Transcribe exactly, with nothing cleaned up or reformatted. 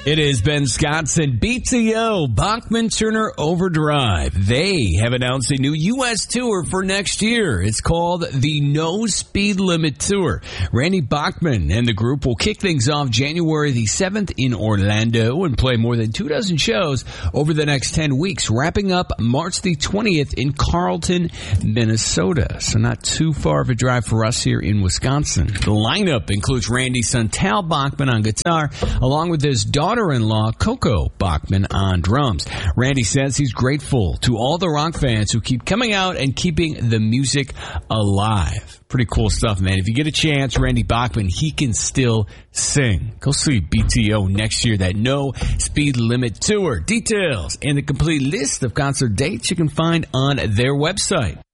It is Ben Scottson, B T O, Bachman Turner Overdrive. They have announced a new U S tour for next year. It's called the No Speed Limit Tour. Randy Bachman and the group will kick things off January the seventh in Orlando and play more than two dozen shows over the next ten weeks, wrapping up March the twentieth in Carlton, Minnesota. So not too far of a drive for us here in Wisconsin. The lineup includes Randy's son, Tal Bachman, on guitar, along with his daughter-in-law, Coco Bachman, on drums. Randy says he's grateful to all the rock fans who keep coming out and keeping the music alive. Pretty cool stuff, man. If you get a chance, Randy Bachman, he can still sing. Go see B T O next year, that No Speed Limit Tour. Details and the complete list of concert dates you can find on their website.